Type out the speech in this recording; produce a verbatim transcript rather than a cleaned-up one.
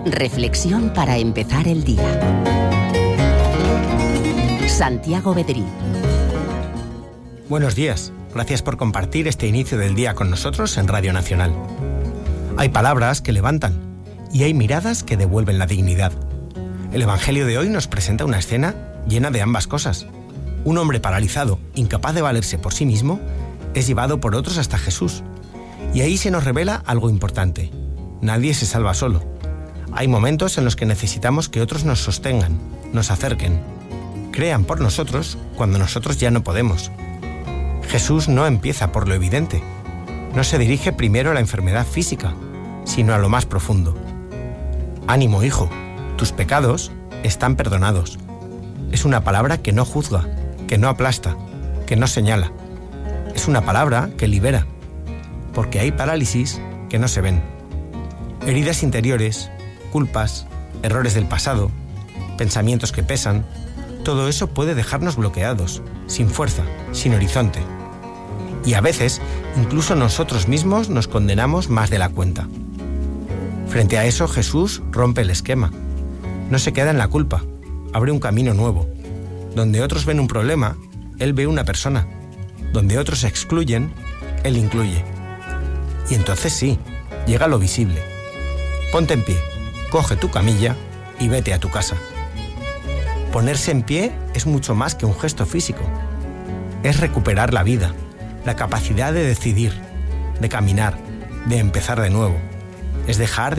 Reflexión para empezar el día. Santiago Bedrí. Buenos días. Gracias por compartir este inicio del día con nosotros en Radio Nacional. Hay palabras que levantan y hay miradas que devuelven la dignidad. El Evangelio de hoy nos presenta una escena llena de ambas cosas. Un hombre paralizado, incapaz de valerse por sí mismo, es llevado por otros hasta Jesús. Y ahí se nos revela algo importante. Nadie se salva solo. Hay momentos en los que necesitamos que otros nos sostengan, nos acerquen, crean por nosotros cuando nosotros ya no podemos. Jesús no empieza por lo evidente. No se dirige primero a la enfermedad física, sino a lo más profundo. Ánimo, hijo, tus pecados están perdonados. Es una palabra que no juzga, que no aplasta, que no señala. Es una palabra que libera, porque hay parálisis que no se ven. Heridas interiores, culpas, errores del pasado, pensamientos que pesan, todo eso puede dejarnos bloqueados, sin fuerza, sin horizonte. Y a veces, incluso nosotros mismos nos condenamos más de la cuenta. Frente a eso, Jesús rompe el esquema. No se queda en la culpa, abre un camino nuevo. Donde otros ven un problema, Él ve una persona. Donde otros excluyen, Él incluye. Y entonces sí, llega lo visible. Ponte en pie, coge tu camilla y vete a tu casa. Ponerse en pie es mucho más que un gesto físico. Es recuperar la vida, la capacidad de decidir, de caminar, de empezar de nuevo. Es dejar de